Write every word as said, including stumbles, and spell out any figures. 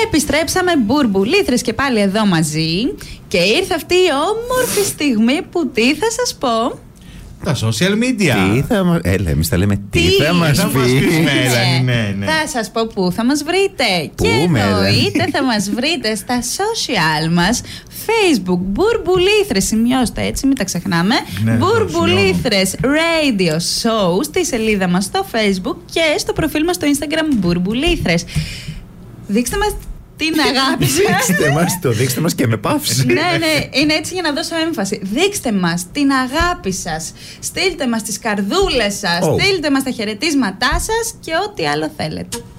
Επιστρέψαμε, μπουρμπουλήθρες και πάλι εδώ μαζί. Και ήρθε αυτή η όμορφη στιγμή που τι θα σας πω. Τα social media. Τι θα μας... Έλα, εμείς θα λέμε τι, τι θα μας θα πει. μας πεις, Μέλανη, ναι, ναι. Θα σας πω πού θα μας βρείτε. Πού, και εννοείται Μέλανη? θα μας βρείτε στα social μας. Facebook, Μπουρμπουλήθρες, σημειώστε έτσι, μην τα ξεχνάμε. Ναι, Μπουρμπουλήθρες Radio Show στη σελίδα μας στο Facebook και στο προφίλ μας στο Instagram Μπουρμπουλήθρες. Δείξτε μας την αγάπη σας. Δείξτε μας το, δείξτε μας και με παύση. Ναι, ναι, είναι έτσι για να δώσω έμφαση. Δείξτε μας την αγάπη σας. Στείλτε μας τις καρδούλες σας. Oh. Στείλτε μας τα χαιρετίσματά σας και ό,τι άλλο θέλετε.